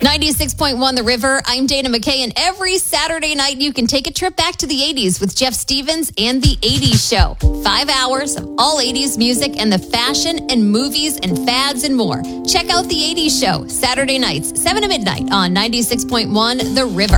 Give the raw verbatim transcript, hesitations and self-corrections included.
ninety-six point one The River. I'm Dana McKay, and every Saturday night you can take a trip back to the eighties with Jeff Stevens and The eighties Show. Five hours of all eighties music and the fashion and movies and fads and more. Check out The eighties Show, Saturday nights, seven to midnight on ninety-six point one The River.